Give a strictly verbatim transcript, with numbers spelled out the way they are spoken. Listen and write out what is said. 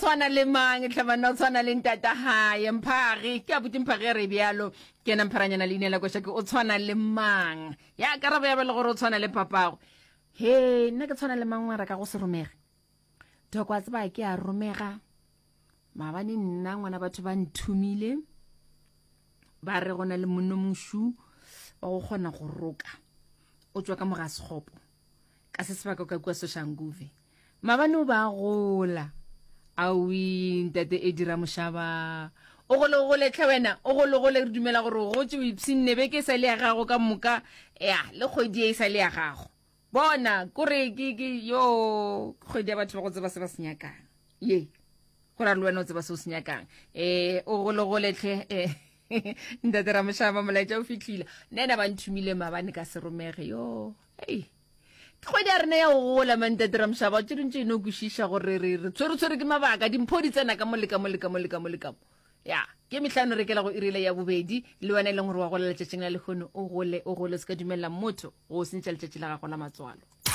tswana le mang tlhabana o tswana le ntata hae mphagi ke abuti mphagi re bialo ke na mpharanyana le inela go shake o tswana le mang ya karabo ya bele gore o tswana le papago he nna ke tswana le mang wa ra ka go se romege tokwa tseba ke a romega mabane nna ngwana batho ba nthumile ba re gona le monno moshu wa go gona go roka o tswa ka moga segopo ka se sebaka ka kwa Soshanguve mabane o ba gola awi ntate e dira moshaba o go le go le tlhwena o go le go le dumela gore go tse o ipsinne be ke sa le ya gago ka moka ya le kgwedi e sa le ya gago bona kore ke ke yo kgwedi ya batho ba go tseba se ba senyakang ye go ra le wena o tseba se o senyakang eh o go le go le tlhe eh ntate ra moshaba molaetsa o fitlhile nena ba nthumile mabane ka se romege yo hey kgwedi a rena ya go gola mantate ra moshaba o tsere ntse eno kwishisha gore re re tsere tsere ke mabaka dimphodi tsena ka moleka moleka moleka moleka ya ke mihlano re ke la go irile ya bobedi le wena le ngore wa go lela tšetšeng la le khono o gole o gole se ka dumela motho go sentšha le tšetše la ga go la matswalo